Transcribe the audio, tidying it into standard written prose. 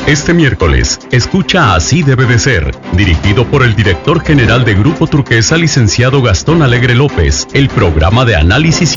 Este miércoles, escucha Así debe de ser, dirigido por el director general de Grupo Turquesa, licenciado Gastón Alegre López, el programa de análisis